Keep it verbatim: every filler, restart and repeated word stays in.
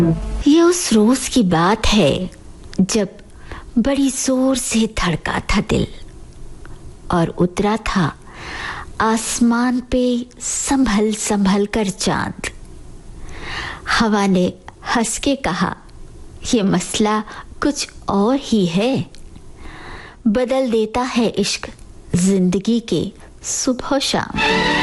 ये उस रोज की बात है जब बड़ी जोर से धड़का था दिल और उतरा था आसमान पे संभल संभल कर चांद। हवा ने हंस के कहा, ये मसला कुछ और ही है, बदल देता है इश्क जिंदगी के सुबह शाम।